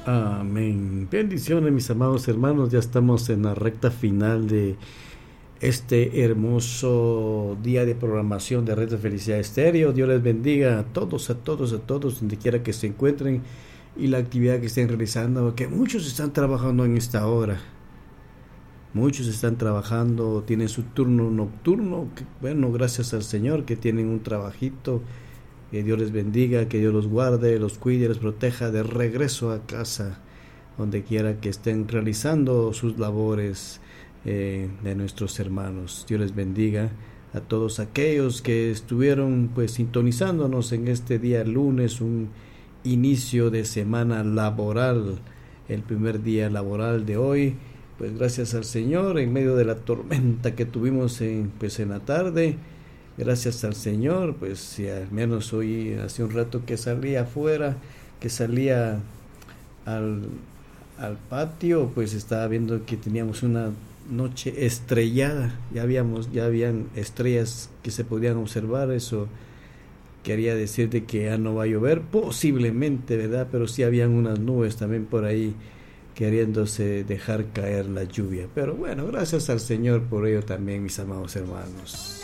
Amén. Bendiciones, mis amados hermanos. Ya estamos en la recta final de este hermoso día de programación de Red de Felicidad Estéreo. Dios les bendiga a todos, a todos, a todos, donde quiera que se encuentren y la actividad que estén realizando, que muchos están trabajando en esta hora. Muchos están trabajando, tienen su turno nocturno. Bueno, gracias al Señor que tienen un trabajito. Que Dios les bendiga, que Dios los guarde, los cuide, los proteja de regreso a casa, donde quiera que estén realizando sus labores de nuestros hermanos. Dios les bendiga a todos aquellos que estuvieron pues sintonizándonos en este día lunes, un inicio de semana laboral, el primer día laboral de hoy. Pues gracias al Señor, en medio de la tormenta que tuvimos en la tarde. Gracias al Señor, pues si al menos hoy hace un rato que salía afuera, que salía al patio, pues estaba viendo que teníamos una noche estrellada, ya habían estrellas que se podían observar. Eso quería decir de que ya no va a llover, posiblemente, ¿verdad? Pero sí habían unas nubes también por ahí queriéndose dejar caer la lluvia. Pero bueno, gracias al Señor por ello también, mis amados hermanos.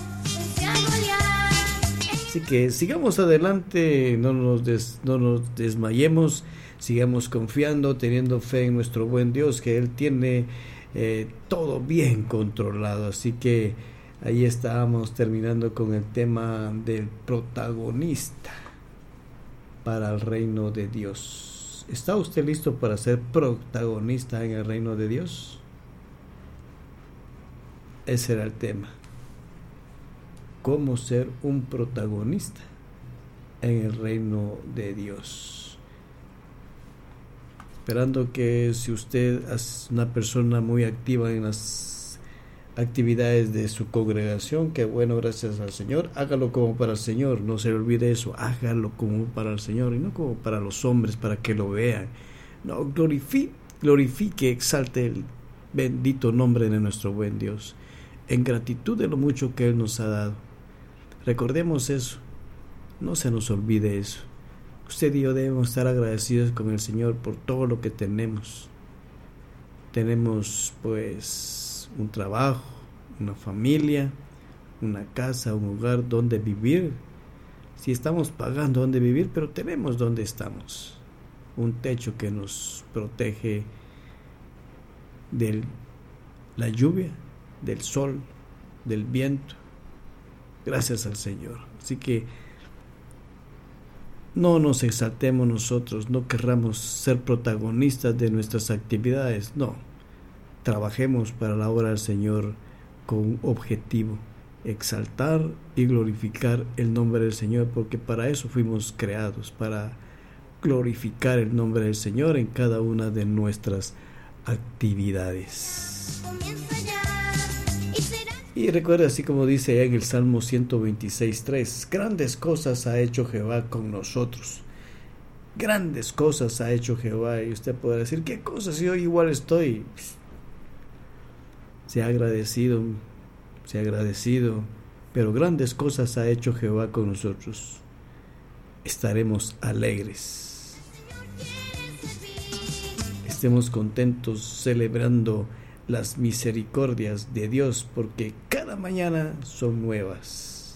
Así que sigamos adelante, no nos desmayemos, sigamos confiando, teniendo fe en nuestro buen Dios, que Él tiene todo bien controlado. Así que ahí estábamos terminando con el tema del protagonista para el reino de Dios. ¿Está usted listo para ser protagonista en el reino de Dios? Ese era el tema. Cómo ser un protagonista en el reino de Dios. Esperando que si usted es una persona muy activa en las actividades de su congregación, que bueno, gracias al Señor, hágalo como para el Señor, no se le olvide eso, hágalo como para el Señor y no como para los hombres, para que lo vean. No, glorifique, exalte el bendito nombre de nuestro buen Dios, en gratitud de lo mucho que Él nos ha dado. Recordemos eso, no se nos olvide eso. Usted y yo debemos estar agradecidos con el Señor por todo lo que tenemos. Tenemos pues un trabajo, una familia, una casa, un hogar donde vivir. Si estamos pagando donde vivir, pero tenemos donde estamos. Un techo que nos protege de la lluvia, del sol, del viento. Gracias al Señor. Así que no nos exaltemos nosotros, no querramos ser protagonistas de nuestras actividades, no. Trabajemos para la obra del Señor con un objetivo, exaltar y glorificar el nombre del Señor, porque para eso fuimos creados, para glorificar el nombre del Señor en cada una de nuestras actividades. Y recuerda, así como dice allá en el Salmo 126:3, grandes cosas ha hecho Jehová con nosotros. Grandes cosas ha hecho Jehová. Y usted podrá decir, ¿qué cosas? Si yo igual estoy. Sea agradecido, pero grandes cosas ha hecho Jehová con nosotros. Estaremos alegres. Estemos contentos celebrando las misericordias de Dios, porque cada mañana son nuevas.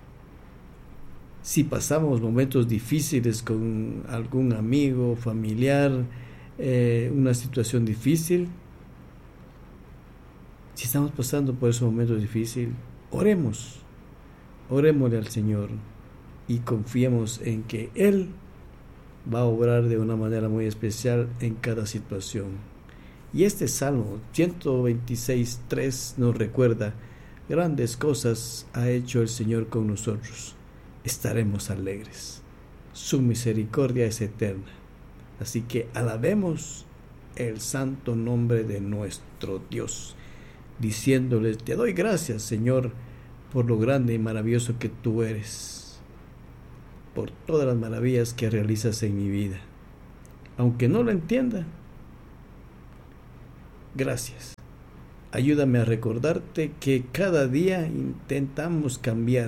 Si pasamos momentos difíciles con algún amigo, familiar, una situación difícil, si estamos pasando por esos momentos difíciles, orémosle al Señor y confiemos en que Él va a obrar de una manera muy especial en cada situación. Y este Salmo 126:3 nos recuerda, grandes cosas ha hecho el Señor con nosotros. Estaremos alegres. Su misericordia es eterna. Así que alabemos el santo nombre de nuestro Dios, diciéndole, te doy gracias, Señor, por lo grande y maravilloso que tú eres, por todas las maravillas que realizas en mi vida. Aunque no lo entienda, gracias. Ayúdame a recordarte que cada día intentamos cambiar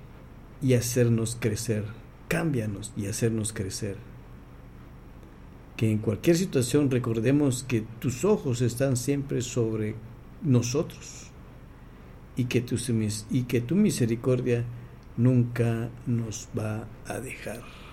y hacernos crecer. Cámbianos y hacernos crecer. que en cualquier situación recordemos que tus ojos están siempre sobre nosotros y que tu misericordia nunca nos va a dejar.